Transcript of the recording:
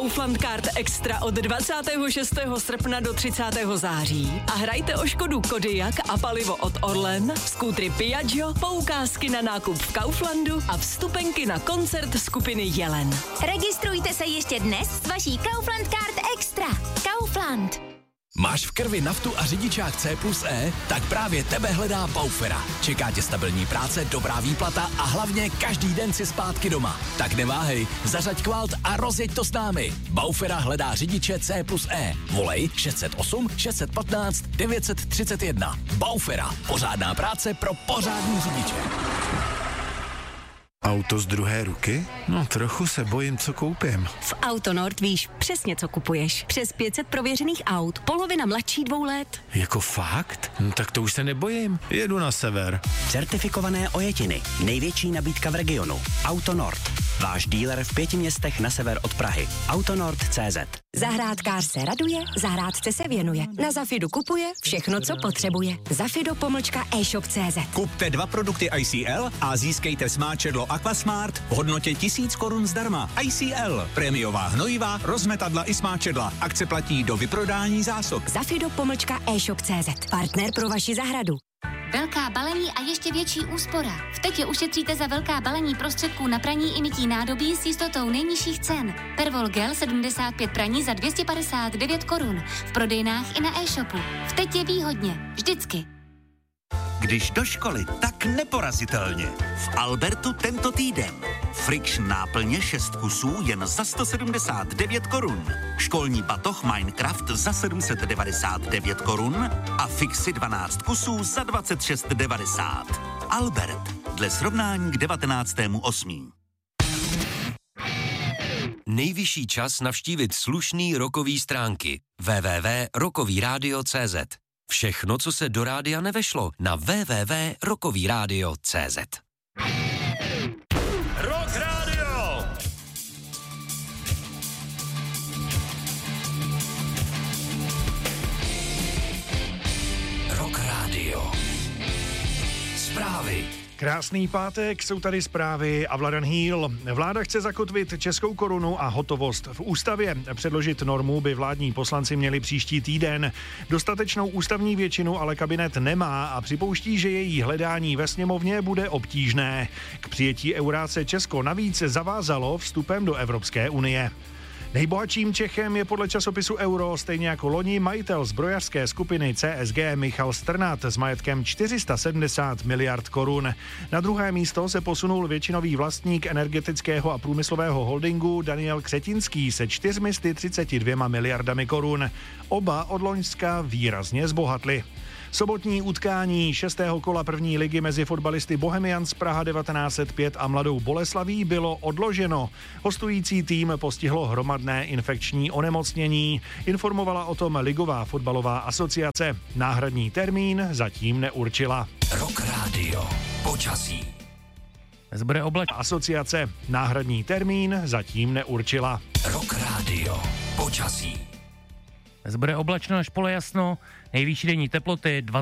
Kaufland Card Extra od 26. srpna do 30. září a hrajte o Škodu Kodiaq a palivo od Orlen, skútry Piaggio, poukázky na nákup v Kauflandu a vstupenky na koncert skupiny Jelen. Registrujte se ještě dnes s vaší Kaufland Card Extra. Kaufland. Máš v krvi naftu a řidičák C+E? Tak právě tebe hledá Baufera. Čeká tě stabilní práce, dobrá výplata a hlavně každý den si zpátky doma. Tak neváhej, zařaď kvalt a rozjeď to s námi. Baufera hledá řidiče C+E. Volej 608 615 931. Baufera. Pořádná práce pro pořádný řidiče. Auto z druhé ruky? No, trochu se bojím, co koupím. V Autonord víš přesně, co kupuješ. Přes 500 prověřených aut, polovina mladší 2 let. Jako fakt? No, tak to už se nebojím. Jedu na sever. Certifikované ojetiny. Největší nabídka v regionu. Autonord. Váš díler v 5 městech na sever od Prahy. Autonord.cz. Zahrádkář se raduje, zahrádce se věnuje. Na Zafidu kupuje všechno, co potřebuje. Zafido.eshop.cz. Kupte 2 produkty ICL a získejte smáčedlo Aquasmart v hodnotě 1000 korun zdarma. ICL. Prémiová hnojiva, rozmetadla i smáčedla. Akce platí do vyprodání zásob. Zafido.eshop.cz. Partner pro vaši zahradu. Velká balení a ještě větší úspora. V Tetě ušetříte za velká balení prostředků na praní i mytí nádobí s jistotou nejnižších cen. Pervol Gel 75 praní za 259 korun. V prodejnách i na e-shopu. V Tetě výhodně. Vždycky. Když do školy, tak neporazitelně. V Albertu tento týden. Friction náplně 6 kusů jen za 179 korun. Školní batoh Minecraft za 799 korun a Fixy 12 kusů za 26,90. Albert. Dle srovnání k 19.8. Nejvyšší čas navštívit slušný rockový stránky. www.rockovyradio.cz. Všechno, co se do rádia nevešlo, na www.rockovyradio.cz. Rock Radio! Rock Radio. Zprávy. Krásný pátek, jsou tady zprávy a Vladan Hýl. Vláda chce zakotvit českou korunu a hotovost. V ústavě předložit normu by vládní poslanci měli příští týden. Dostatečnou ústavní většinu ale kabinet nemá a připouští, že její hledání ve sněmovně bude obtížné. K přijetí eura se Česko navíc zavázalo vstupem do Evropské unie. Nejbohatším Čechem je podle časopisu Euro, stejně jako loni, majitel zbrojařské skupiny CSG Michal Strnad s majetkem 470 miliard korun. Na druhé místo se posunul většinový vlastník energetického a průmyslového holdingu Daniel Křetinský se 432 miliardami korun. Oba od loňska výrazně zbohatli. Sobotní utkání 6. kola první ligy mezi fotbalisty Bohemians Praha 1905 a Mladou Boleslaví bylo odloženo. Hostující tým postihlo hromadné infekční onemocnění. Informovala o tom Ligová fotbalová asociace. Náhradní termín zatím neurčila. Rock Radio. Počasí. Bude asociace. Náhradní termín zatím neurčila. Rock Radio. Počasí. Bude oblačno až polojasno, nejvyšší denní teploty 20